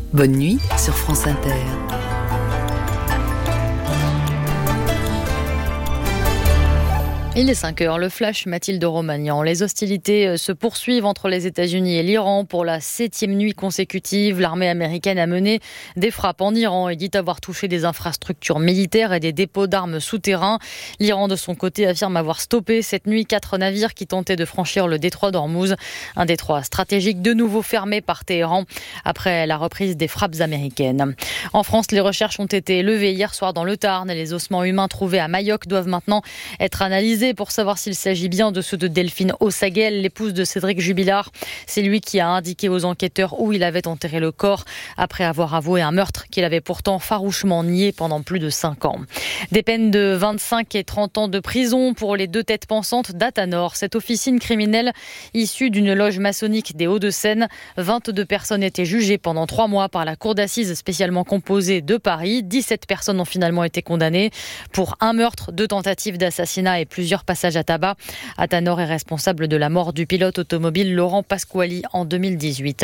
Bonne nuit sur France Inter. Il est 5h, le flash Mathilde Romagnan. Les hostilités se poursuivent entre les États-Unis et l'Iran pour la 7e nuit consécutive. L'armée américaine a mené des frappes en Iran et dit avoir touché des infrastructures militaires et des dépôts d'armes souterrains. L'Iran, de son côté, affirme avoir stoppé cette nuit 4 navires qui tentaient de franchir le détroit d'Ormuz, un détroit stratégique de nouveau fermé par Téhéran après la reprise des frappes américaines. En France, les recherches ont été levées hier soir dans le Tarn et les ossements humains trouvés à Mayoc doivent maintenant être analysés pour savoir s'il s'agit bien de ceux de Delphine Ossaguel, l'épouse de Cédric Jubilard. C'est lui qui a indiqué aux enquêteurs où il avait enterré le corps après avoir avoué un meurtre qu'il avait pourtant farouchement nié pendant plus de 5 ans. Des peines de 25 et 30 ans de prison pour les 2 têtes pensantes d'Athanor. Cette officine criminelle issue d'une loge maçonnique des Hauts-de-Seine. 22 personnes étaient jugées pendant 3 mois par la cour d'assises spécialement composée de Paris. 17 personnes ont finalement été condamnées pour un meurtre, 2 tentatives d'assassinat et plusieurs passages à tabac. Athanor est responsable de la mort du pilote automobile Laurent Pasquali en 2018.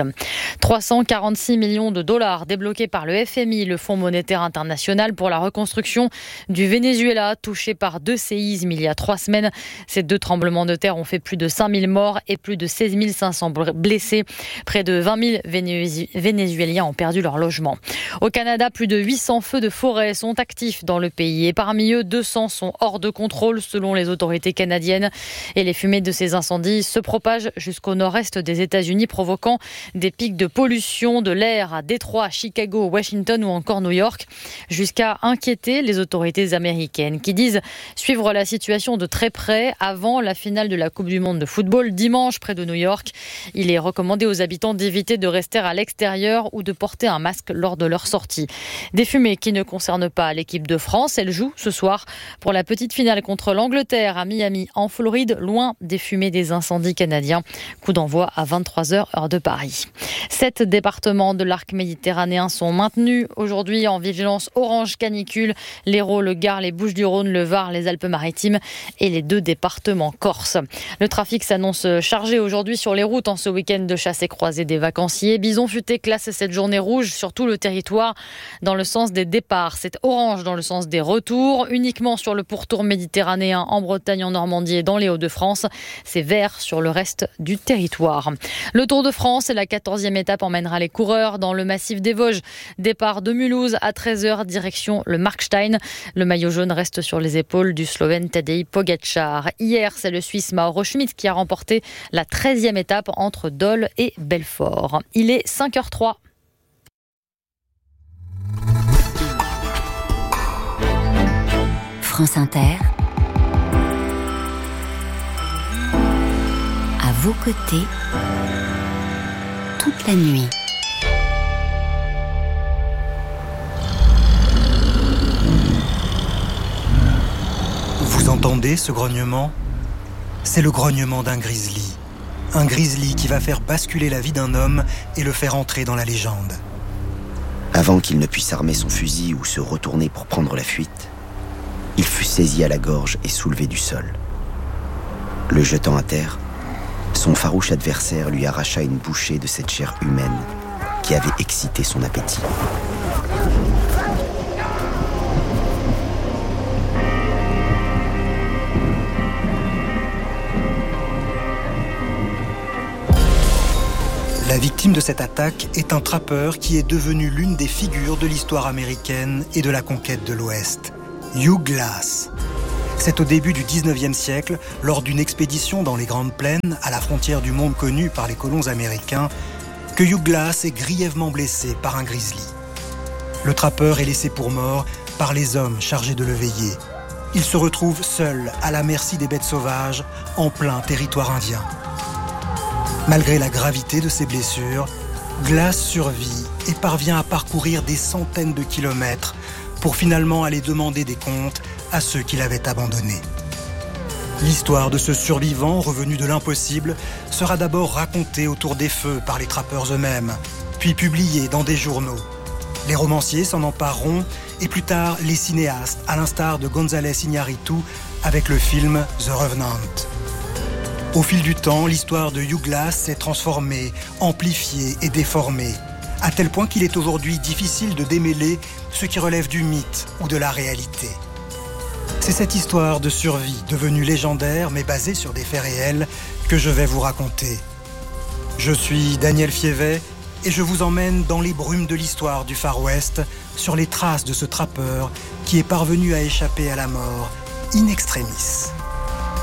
346 millions de dollars débloqués par le FMI, le Fonds monétaire international, pour la reconstruction du Venezuela, touché par 2 séismes il y a 3 semaines. Ces 2 tremblements de terre ont fait plus de 5000 morts et plus de 16 500 blessés. Près de 20 000 Vénézuéliens ont perdu leur logement. Au Canada, plus de 800 feux de forêt sont actifs dans le pays et parmi eux, 200 sont hors de contrôle selon les autorités canadiennes. Et les fumées de ces incendies se propagent jusqu'au nord-est des États-Unis, provoquant des pics de pollution de l'air à Détroit, Chicago, Washington ou encore New York, jusqu'à inquiéter les autorités américaines qui disent suivre la situation de très près avant la finale de la Coupe du Monde de football dimanche près de New York. Il est recommandé aux habitants d'éviter de rester à l'extérieur ou de porter un masque lors de leur sortie. Des fumées qui ne concernent pas l'équipe de France. Elle joue ce soir pour la petite finale contre l'Angleterre à Miami en Floride, loin des fumées des incendies canadiens. Coup d'envoi à 23h heure de Paris. 7 départements de l'arc méditerranéen sont maintenus aujourd'hui en vigilance orange canicule. L'Hérault, le Gard, les Bouches-du-Rhône, le Var, les Alpes-Maritimes et les 2 départements corses. Le trafic s'annonce chargé aujourd'hui sur les routes en ce week-end de chasse et croisée des vacanciers. Bison Futé classe cette journée rouge sur tout le territoire dans le sens des départs. C'est orange dans le sens des retours, uniquement sur le pourtour méditerranéen en Bretagne, en Normandie et dans les Hauts-de-France. C'est vert sur le reste du territoire. Le Tour de France, la 14e étape emmènera les coureurs dans le massif des Vosges. Départ de Mulhouse à 13h, direction le Markstein. Le maillot jaune reste sur les épaules du Slovène Tadej Pogačar. Hier, c'est le Suisse Mauro Schmid qui a remporté la 13e étape entre Dole et Belfort. Il est 5h03. France Inter. À vos côtés, toute la nuit. Vous entendez ce grognement ? C'est le grognement d'un grizzly. Un grizzly qui va faire basculer la vie d'un homme et le faire entrer dans la légende. Avant qu'il ne puisse armer son fusil ou se retourner pour prendre la fuite, il fut saisi à la gorge et soulevé du sol. Le jetant à terre, son farouche adversaire lui arracha une bouchée de cette chair humaine qui avait excité son appétit. La victime de cette attaque est un trappeur qui est devenu l'une des figures de l'histoire américaine et de la conquête de l'Ouest. Hugh Glass. C'est au début du 19e siècle, lors d'une expédition dans les Grandes Plaines, à la frontière du monde connue par les colons américains, que Hugh Glass est grièvement blessé par un grizzly. Le trappeur est laissé pour mort par les hommes chargés de le veiller. Il se retrouve seul, à la merci des bêtes sauvages, en plein territoire indien. Malgré la gravité de ses blessures, Glass survit et parvient à parcourir des centaines de kilomètres pour finalement aller demander des comptes à ceux qui l'avaient abandonné. L'histoire de ce survivant revenu de l'impossible sera d'abord racontée autour des feux par les trappeurs eux-mêmes, puis publiée dans des journaux. Les romanciers s'en empareront et plus tard les cinéastes, à l'instar de González Iñárritu avec le film The Revenant. Au fil du temps, l'histoire de Hugh Glass s'est transformée, amplifiée et déformée, à tel point qu'il est aujourd'hui difficile de démêler ce qui relève du mythe ou de la réalité. C'est cette histoire de survie, devenue légendaire mais basée sur des faits réels, que je vais vous raconter. Je suis Daniel Fievet et je vous emmène dans les brumes de l'histoire du Far West, sur les traces de ce trappeur qui est parvenu à échapper à la mort in extremis.